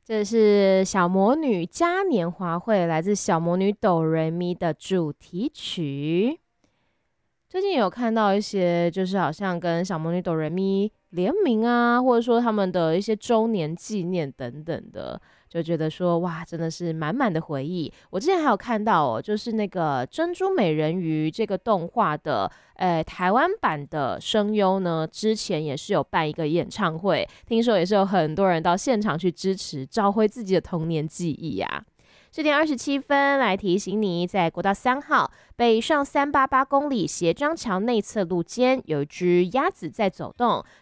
这是小魔女嘉年华会，来自小魔女哆瑞咪的主题曲。最近有看到一些，就是好像跟小魔女哆瑞咪联名啊，或者说他们的一些周年纪念等等的，就觉得说哇，真的是满满的回忆。我之前还有看到哦，就是那个珍珠美人鱼这个动画的，台湾版的声优呢，之前也是有办一个演唱会，听说也是有很多人到现场去支持，找回自己的童年记忆呀。10:27来提醒你，在国道3号北上388公里斜张桥内侧路肩，有一只鸭子在走动，